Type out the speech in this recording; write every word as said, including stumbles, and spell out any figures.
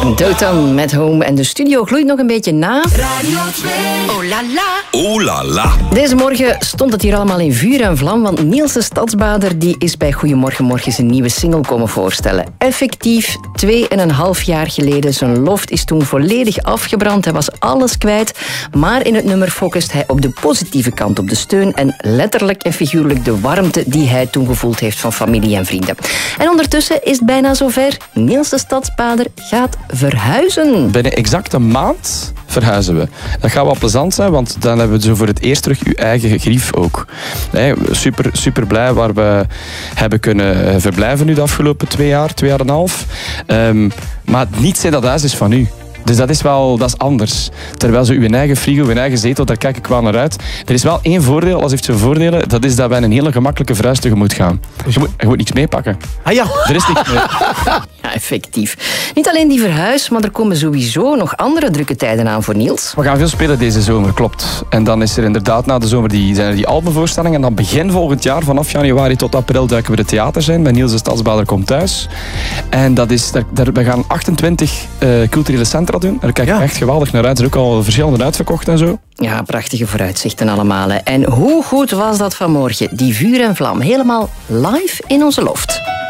Dotan met Home en de studio gloeit nog een beetje na. Radio twee. Oh la la. Oh la la. Deze morgen stond het hier allemaal in vuur en vlam, want Niels de Stadsbader die is bij Goedemorgen Morgen zijn nieuwe single komen voorstellen. Effectief twee en een half jaar geleden. Zijn loft is toen volledig afgebrand. Hij was alles kwijt. Maar in het nummer focust hij op de positieve kant, op de steun en letterlijk en figuurlijk de warmte die hij toen gevoeld heeft van familie en vrienden. En ondertussen is het bijna zover. Niels de Stadsbader gaat verhuizen. Binnen exact een maand verhuizen we. Dat gaat wel plezant zijn, want dan hebben we zo voor het eerst terug uw eigen grief ook. Nee, super, super blij waar we hebben kunnen verblijven nu de afgelopen twee jaar, twee jaar en een half. Um, maar niets in dat huis is van u. Dus dat is wel dat is anders. Terwijl zo uw eigen frigo, uw eigen zetel, daar kijk ik wel naar uit. Er is wel één voordeel, als heeft zo'n voordelen, dat is dat wij een hele gemakkelijke verhuis tegemoet gaan. Je moet, je moet niks meepakken. Ah ja. Er is niks meer. Ja, effectief. Niet alleen die verhuis, maar er komen sowieso nog andere drukke tijden aan voor Niels. We gaan veel spelen deze zomer, klopt. En dan is er inderdaad na de zomer die, zijn er die albumvoorstellingen. En dan begin volgend jaar, vanaf januari tot april, duiken we de theater zijn. Bij Niels de Stadsbader komt thuis. En dat is, daar, daar, we gaan achtentwintig uh, culturele centra doen. Daar kijk ik ja. echt geweldig naar uit. Er is ook al verschillende uitverkocht en zo. Ja, prachtige vooruitzichten allemaal. Hè. En hoe goed was dat vanmorgen? Die vuur en vlam, helemaal live in onze loft.